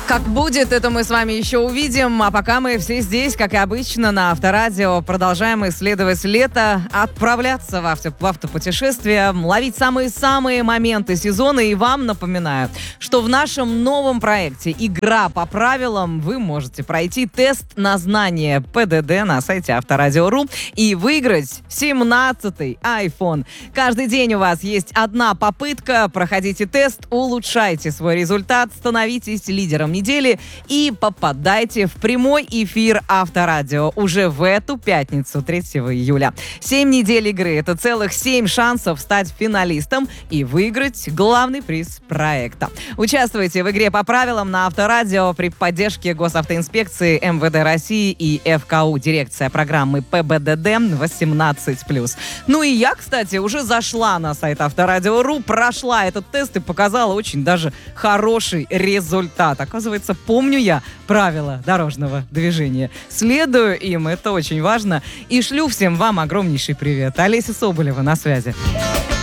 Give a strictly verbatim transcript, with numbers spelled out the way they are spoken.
Как будет, это мы с вами еще увидим. А пока мы все здесь, как и обычно, на Авторадио, продолжаем исследовать лето, отправляться в, авто, в автопутешествие, ловить самые-самые моменты сезона. И вам напоминаю, что в нашем новом проекте «Игра по правилам» вы можете пройти тест на знание ПДД на сайте авторадио точка ру и выиграть семнадцатый iPhone. Каждый день у вас есть одна попытка. Проходите тест, улучшайте свой результат, становитесь лидером недели и попадайте в прямой эфир Авторадио уже в эту пятницу, третьего июля. Семь недель игры — это целых семь шансов стать финалистом и выиграть главный приз проекта. Участвуйте в игре по правилам на Авторадио при поддержке Госавтоинспекции, эм вэ дэ России и эф ка у, дирекция программы пэ бэ дэ дэ восемнадцать плюс. Ну и я, кстати, уже зашла на сайт авторадио точка ру, прошла этот тест и показала очень даже хороший результат. Оказывается, помню я правила дорожного движения. Следую им, это очень важно. И шлю всем вам огромнейший привет. Олеся Соболева на связи.